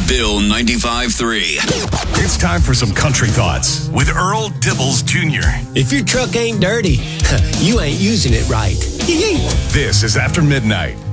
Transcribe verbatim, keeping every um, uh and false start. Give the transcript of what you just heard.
Bill ninety-five three. It's time for some country thoughts with Earl Dibbles Junior If your truck ain't dirty, you ain't using it right. This is After Midnight.